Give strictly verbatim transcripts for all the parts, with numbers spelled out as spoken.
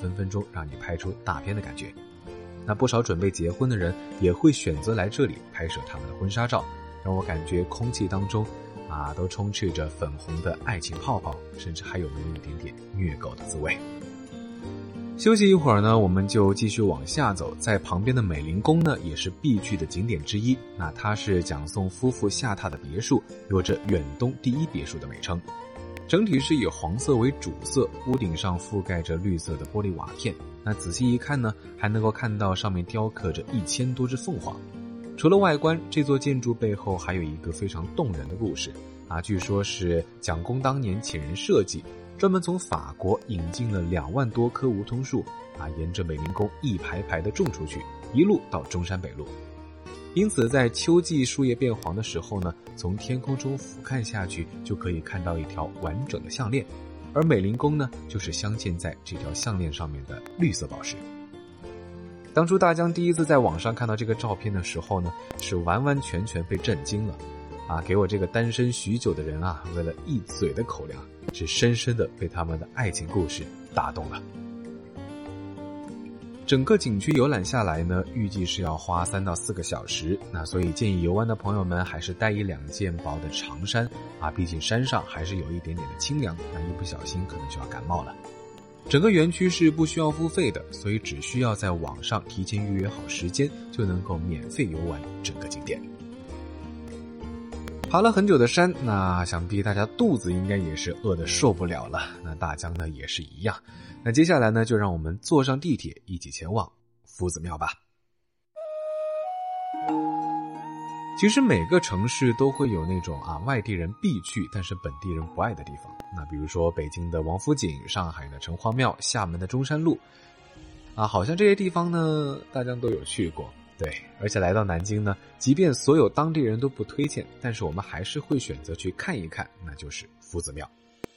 分分钟让你拍出大片的感觉。那不少准备结婚的人也会选择来这里拍摄他们的婚纱照，让我感觉空气当中啊都充斥着粉红的爱情泡泡，甚至还有那么一点点虐狗的滋味。休息一会儿呢，我们就继续往下走，在旁边的美龄宫呢也是必去的景点之一。那它是蒋宋夫妇下榻的别墅，有着远东第一别墅的美称。整体是以黄色为主色，屋顶上覆盖着绿色的玻璃瓦片。那仔细一看呢，还能够看到上面雕刻着一千多只凤凰。除了外观，这座建筑背后还有一个非常动人的故事啊，据说是蒋公当年请人设计，专门从法国引进了两万多棵梧桐树啊，沿着美龄宫一排排的种出去，一路到中山北路。因此在秋季树叶变黄的时候呢，从天空中俯瞰下去，就可以看到一条完整的项链，而美龄宫呢，就是镶嵌在这条项链上面的绿色宝石。当初大江第一次在网上看到这个照片的时候呢，是完完全全被震惊了啊！给我这个单身许久的人啊，为了一嘴的口粮，是深深的被他们的爱情故事打动了。整个景区游览下来呢，预计是要花三到四个小时，那所以建议游玩的朋友们还是带一两件薄的长衫啊，毕竟山上还是有一点点的清凉，那一不小心可能就要感冒了。整个园区是不需要付费的，所以只需要在网上提前预约好时间，就能够免费游玩整个景点。爬了很久的山，那想必大家肚子应该也是饿得受不了了，那大江呢也是一样。那接下来呢，就让我们坐上地铁一起前往夫子庙吧。其实每个城市都会有那种啊外地人必去但是本地人不爱的地方，那比如说北京的王府井，上海的城隍庙，厦门的中山路啊，好像这些地方呢大家都有去过。对，而且来到南京呢，即便所有当地人都不推荐，但是我们还是会选择去看一看，那就是夫子庙。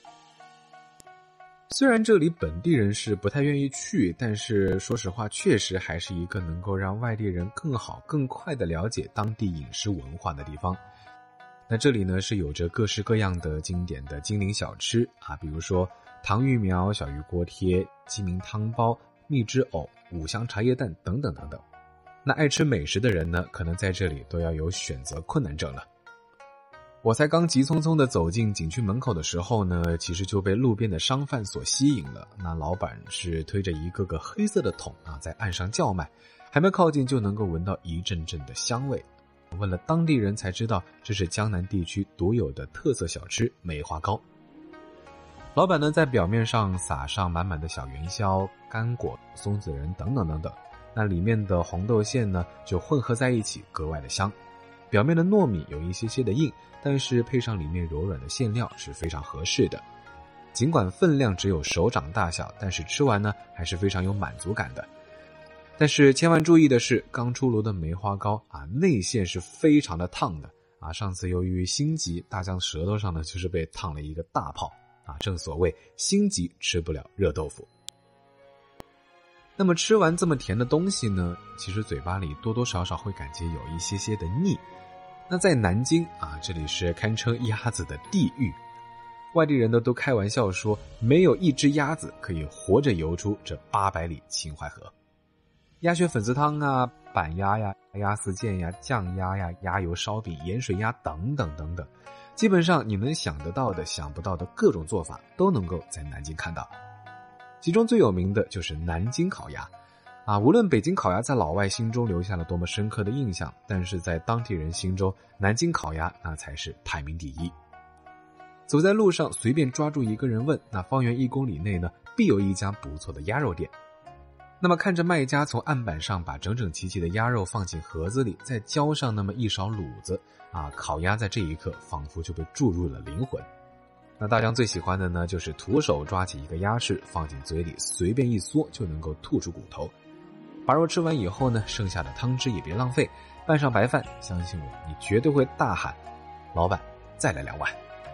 虽然这里本地人是不太愿意去，但是说实话确实还是一个能够让外地人更好更快地了解当地饮食文化的地方。那这里呢是有着各式各样的经典的金陵小吃啊，比如说糖芋苗、小鱼锅贴、鸡鸣汤包、蜜汁藕、五香茶叶蛋等等等等。那爱吃美食的人呢，可能在这里都要有选择困难症了。我才刚急匆匆地走进景区门口的时候呢，其实就被路边的商贩所吸引了。那老板是推着一个个黑色的桶啊，在岸上叫卖，还没靠近就能够闻到一阵阵的香味。问了当地人才知道，这是江南地区独有的特色小吃梅花糕。老板呢，在表面上撒上满满的小元宵、干果、松子仁等等等等，那里面的红豆馅呢，就混合在一起，格外的香。表面的糯米有一些些的硬，但是配上里面柔软的馅料是非常合适的。尽管分量只有手掌大小，但是吃完呢还是非常有满足感的。但是千万注意的是，刚出炉的梅花糕啊，内馅是非常的烫的啊。上次由于心急，大江舌头上呢就是被烫了一个大泡啊。正所谓心急吃不了热豆腐。那么吃完这么甜的东西呢，其实嘴巴里多多少少会感觉有一些些的腻。那在南京啊，这里是堪称鸭子的地狱，外地人呢都开玩笑说，没有一只鸭子可以活着游出这八百里秦淮河。鸭血粉丝汤啊，板鸭呀、鸭丝腱呀、酱鸭呀、鸭油烧饼、盐水鸭等等等等，基本上你能想得到的、想不到的各种做法都能够在南京看到。其中最有名的就是南京烤鸭啊，无论北京烤鸭在老外心中留下了多么深刻的印象，但是在当地人心中，南京烤鸭那才是排名第一。走在路上随便抓住一个人问，那方圆一公里内呢，必有一家不错的鸭肉店。那么看着卖家从案板上把整整齐齐的鸭肉放进盒子里，再浇上那么一勺卤子啊，烤鸭在这一刻仿佛就被注入了灵魂。那大江最喜欢的呢，就是徒手抓起一个鸭翅放进嘴里，随便一嗦就能够吐出骨头。把肉吃完以后呢，剩下的汤汁也别浪费，拌上白饭，相信我，你绝对会大喊，老板再来两碗。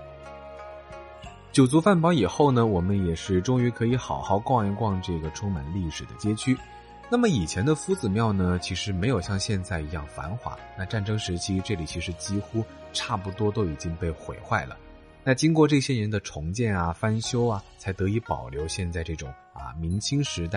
酒足饭饱以后呢，我们也是终于可以好好逛一逛这个充满历史的街区。那么以前的夫子庙呢，其实没有像现在一样繁华，那战争时期这里其实几乎差不多都已经被毁坏了。那经过这些年的重建啊、翻修啊，才得以保留现在这种啊明清时代